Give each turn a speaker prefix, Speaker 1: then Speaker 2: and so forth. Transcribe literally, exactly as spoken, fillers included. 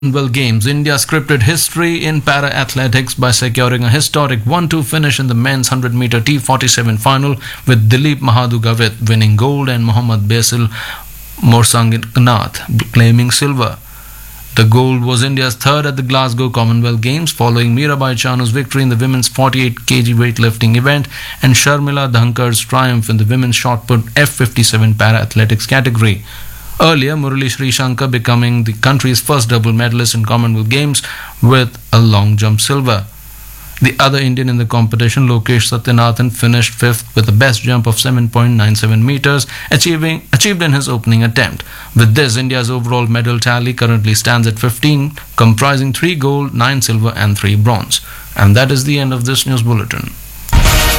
Speaker 1: Commonwealth Games, India scripted history in para-athletics by securing a historic one two finish in the men's one hundred meter T forty-seven final, with Dilip Mahadugavit winning gold and Mohammad Basil Morsanganath claiming silver. The gold was India's third at the Glasgow Commonwealth Games, following Mirabai Chanu's victory in the women's forty-eight kilogram weightlifting event and Sharmila Dhankar's triumph in the women's shot put F fifty-seven para-athletics category. Earlier, Murali Sri Shankar becoming the country's first double medalist in Commonwealth Games with a long jump silver. The other Indian in the competition, Lokesh Satyanathan, finished fifth with a best jump of seven point nine seven meters, achieving, achieved in his opening attempt. With this, India's overall medal tally currently stands at fifteen, comprising three gold, nine silver and three bronze. And that is the end of this news bulletin.